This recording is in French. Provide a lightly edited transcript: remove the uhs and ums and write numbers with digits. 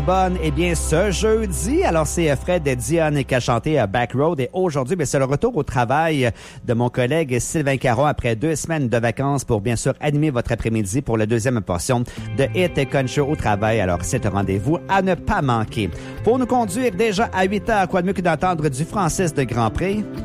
Bonne, eh bien, ce jeudi, alors c'est Fred Dionne qui a chanté Back Road et aujourd'hui, c'est le retour au travail de mon collègue Sylvain Caron après 2 semaines de vacances pour bien sûr animer votre après-midi pour la deuxième portion de Hit Country au travail. Alors, c'est un rendez-vous à ne pas manquer. Pour nous conduire déjà à 8 heures, quoi de mieux que d'entendre du Francis de Grand Prix?